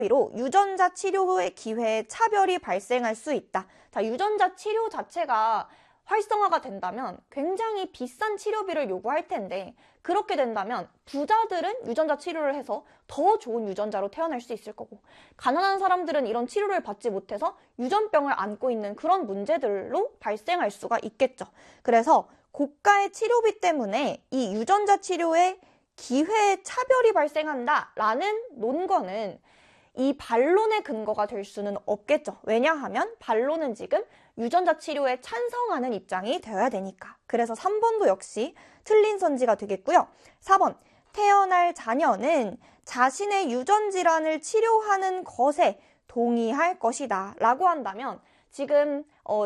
로 유전자 치료의 기회에 차별이 발생할 수 있다. 자, 유전자 치료 자체가 활성화가 된다면 굉장히 비싼 치료비를 요구할 텐데 그렇게 된다면 부자들은 유전자 치료를 해서 더 좋은 유전자로 태어날 수 있을 거고 가난한 사람들은 이런 치료를 받지 못해서 유전병을 안고 있는 그런 문제들로 발생할 수가 있겠죠. 그래서 고가의 치료비 때문에 이 유전자 치료에 기회에 차별이 발생한다라는 논거는 이 반론의 근거가 될 수는 없겠죠. 왜냐하면 반론은 지금 유전자 치료에 찬성하는 입장이 되어야 되니까. 그래서 3번도 역시 틀린 선지가 되겠고요. 4번, 태어날 자녀는 자신의 유전질환을 치료하는 것에 동의할 것이다 라고 한다면 지금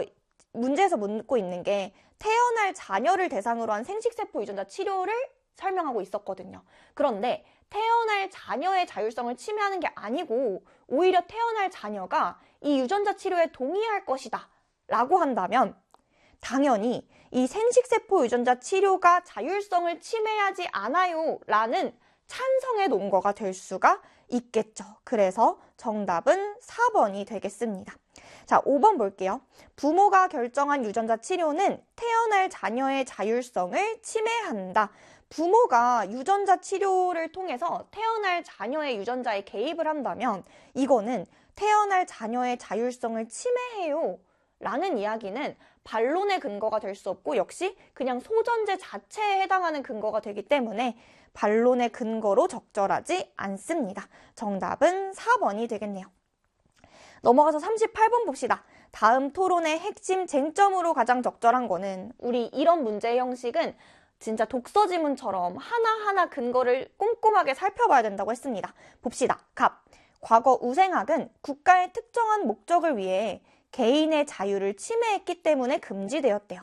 문제에서 묻고 있는 게 태어날 자녀를 대상으로 한 생식세포 유전자 치료를 설명하고 있었거든요. 그런데 태어날 자녀의 자율성을 침해하는 게 아니고 오히려 태어날 자녀가 이 유전자 치료에 동의할 것이다 라고 한다면 당연히 이 생식세포 유전자 치료가 자율성을 침해하지 않아요 라는 찬성의 논거가 될 수가 있겠죠. 그래서 정답은 4번이 되겠습니다. 자, 5번 볼게요. 부모가 결정한 유전자 치료는 태어날 자녀의 자율성을 침해한다. 부모가 유전자 치료를 통해서 태어날 자녀의 유전자에 개입을 한다면 이거는 태어날 자녀의 자율성을 침해해요 라는 이야기는 반론의 근거가 될 수 없고 역시 그냥 소전제 자체에 해당하는 근거가 되기 때문에 반론의 근거로 적절하지 않습니다. 정답은 4번이 되겠네요. 넘어가서 38번 봅시다. 다음 토론의 핵심 쟁점으로 가장 적절한 거는 우리 이런 문제의 형식은 진짜 독서 지문처럼 하나하나 근거를 꼼꼼하게 살펴봐야 된다고 했습니다. 봅시다. 갑. 과거 우생학은 국가의 특정한 목적을 위해 개인의 자유를 침해했기 때문에 금지되었대요.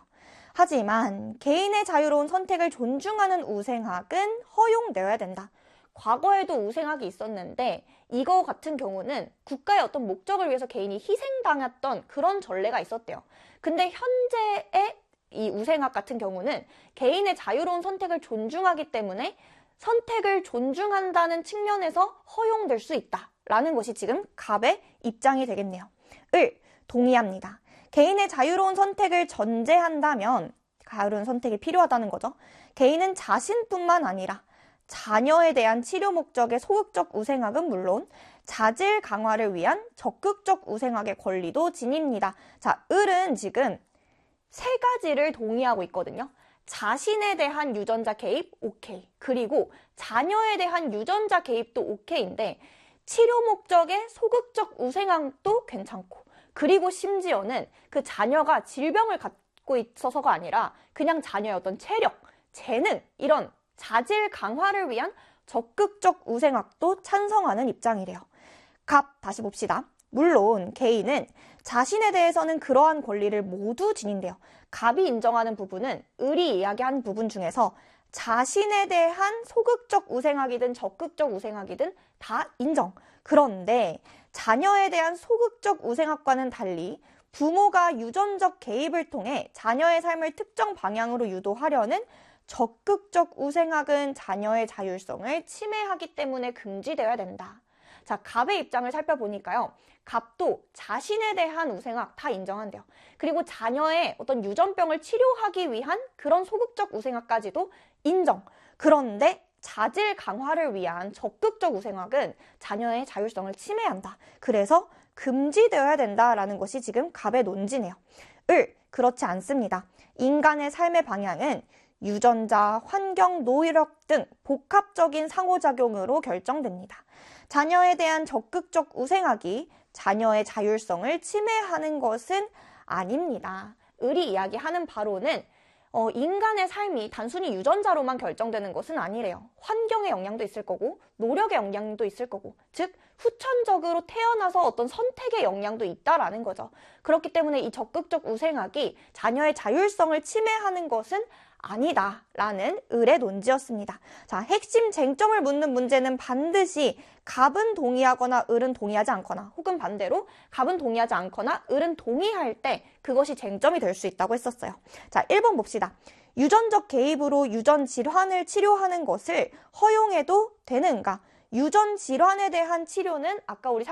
하지만 개인의 자유로운 선택을 존중하는 우생학은 허용되어야 된다. 과거에도 우생학이 있었는데 이거 같은 경우는 국가의 어떤 목적을 위해서 개인이 희생당했던 그런 전례가 있었대요. 근데 현재의 이 우생학 같은 경우는 개인의 자유로운 선택을 존중하기 때문에 선택을 존중한다는 측면에서 허용될 수 있다라는 것이 지금 갑의 입장이 되겠네요. 을, 동의합니다. 개인의 자유로운 선택을 전제한다면 자유로운 선택이 필요하다는 거죠. 개인은 자신뿐만 아니라 자녀에 대한 치료 목적의 소극적 우생학은 물론 자질 강화를 위한 적극적 우생학의 권리도 지닙니다. 자, 을은 지금 세 가지를 동의하고 있거든요. 자신에 대한 유전자 개입, 오케이. 그리고 자녀에 대한 유전자 개입도 오케이인데 치료 목적의 소극적 우생학도 괜찮고 그리고 심지어는 그 자녀가 질병을 갖고 있어서가 아니라 그냥 자녀의 어떤 체력, 재능 이런 자질 강화를 위한 적극적 우생학도 찬성하는 입장이래요. 갑, 다시 봅시다. 물론 개인은 자신에 대해서는 그러한 권리를 모두 지닌대요. 갑이 인정하는 부분은 을이 이야기한 부분 중에서 자신에 대한 소극적 우생학이든 적극적 우생학이든 다 인정. 그런데 자녀에 대한 소극적 우생학과는 달리 부모가 유전적 개입을 통해 자녀의 삶을 특정 방향으로 유도하려는 적극적 우생학은 자녀의 자율성을 침해하기 때문에 금지되어야 된다. 자, 갑의 입장을 살펴보니까요. 갑도 자신에 대한 우생학 다 인정한대요. 그리고 자녀의 어떤 유전병을 치료하기 위한 그런 소극적 우생학까지도 인정. 그런데 자질 강화를 위한 적극적 우생학은 자녀의 자율성을 침해한다. 그래서 금지되어야 된다라는 것이 지금 갑의 논지네요. 을, 그렇지 않습니다. 인간의 삶의 방향은 유전자, 환경, 노력 등 복합적인 상호작용으로 결정됩니다. 자녀에 대한 적극적 우생학이 자녀의 자율성을 침해하는 것은 아닙니다. 을이 이야기하는 바로는 인간의 삶이 단순히 유전자로만 결정되는 것은 아니래요. 환경의 영향도 있을 거고 노력의 영향도 있을 거고 즉 후천적으로 태어나서 어떤 선택의 영향도 있다라는 거죠. 그렇기 때문에 이 적극적 우생학이 자녀의 자율성을 침해하는 것은 아니다라는 을의 논지였습니다. 자, 핵심 쟁점을 묻는 문제는 반드시 갑은 동의하거나 을은 동의하지 않거나 혹은 반대로 갑은 동의하지 않거나 을은 동의할 때 그것이 쟁점이 될 수 있다고 했었어요. 자, 1번 봅시다. 유전적 개입으로 유전 질환을 치료하는 것을 허용해도 되는가? 유전 질환에 대한 치료는 아까 우리